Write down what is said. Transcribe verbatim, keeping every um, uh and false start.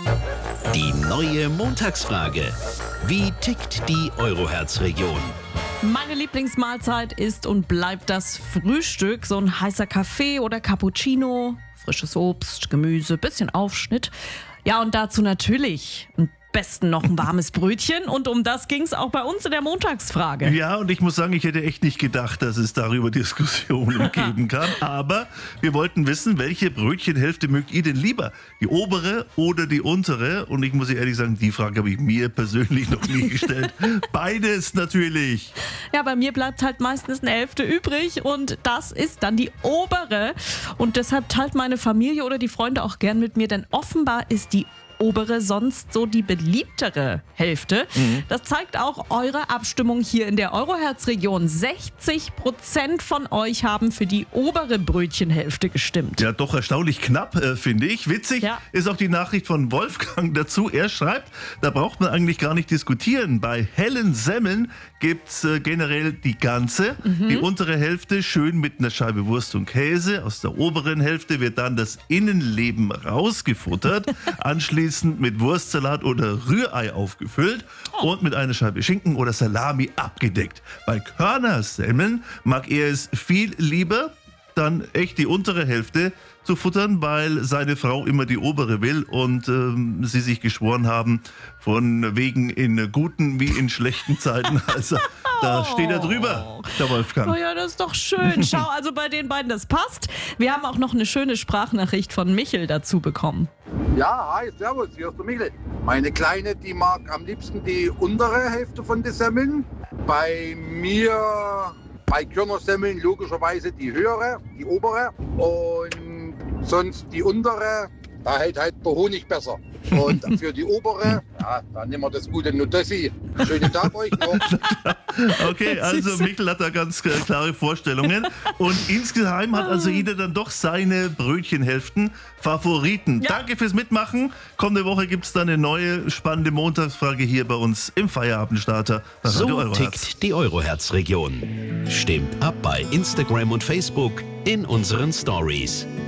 Die neue Montagsfrage. Wie tickt die Euroherz-Region? Meine Lieblingsmahlzeit ist und bleibt das Frühstück. So ein heißer Kaffee oder Cappuccino, frisches Obst, Gemüse, bisschen Aufschnitt. Ja, und dazu natürlich am besten noch ein warmes Brötchen. Und um das ging es auch bei uns in der Montagsfrage. Ja, und ich muss sagen, ich hätte echt nicht gedacht, dass es darüber Diskussionen geben kann. Aber wir wollten wissen, welche Brötchenhälfte mögt ihr denn lieber? Die obere oder die untere? Und ich muss ehrlich sagen, die Frage habe ich mir persönlich noch nie gestellt. Beides natürlich. Ja, bei mir bleibt halt meistens eine Hälfte übrig und das ist dann die obere. Und deshalb teilt meine Familie oder die Freunde auch gern mit mir, denn offenbar ist die obere sonst so die beliebtere Hälfte. Mhm. Das zeigt auch eure Abstimmung hier in der Euroherz-Region. sechzig Prozent von euch haben für die obere Brötchenhälfte gestimmt. Ja, doch erstaunlich knapp, äh, finde ich. Witzig Ja. ist auch die Nachricht von Wolfgang dazu. Er schreibt, da braucht man eigentlich gar nicht diskutieren. Bei hellen Semmeln gibt's äh, generell die ganze. Mhm. Die untere Hälfte schön mit einer Scheibe Wurst und Käse. Aus der oberen Hälfte wird dann das Innenleben rausgefuttert. Anschließend mit Wurstsalat oder Rührei aufgefüllt Oh. und mit einer Scheibe Schinken oder Salami abgedeckt. Bei Körnersemmeln mag er es viel lieber, dann echt die untere Hälfte zu futtern, weil seine Frau immer die obere will und ähm, sie sich geschworen haben, von wegen in guten wie in schlechten Zeiten. Also da steht er drüber, der Wolfgang. Oh ja, das ist doch schön. Schau, also bei den beiden, das passt. Wir haben auch noch eine schöne Sprachnachricht von Michel dazu bekommen. Ja, hi, servus, hier ist der Michel. Meine Kleine, die mag am liebsten die untere Hälfte von den Semmeln. Bei mir, bei Körnersemmeln logischerweise die höhere, die obere. Und sonst die untere, da hält halt der Honig besser. Und für die obere, ja, dann nehmen wir das gute Nutessi. Schönen Tag euch noch. Okay, also Michel hat da ganz äh, klare Vorstellungen. Und insgeheim hat also jeder dann doch seine Brötchenhälften, Favoriten. Ja. Danke fürs Mitmachen. Kommende Woche gibt es dann eine neue spannende Montagsfrage hier bei uns im Feierabendstarter. bei Radio So Euroherz. tickt die Euroherz-Region. Stimmt ab bei Instagram und Facebook in unseren Stories.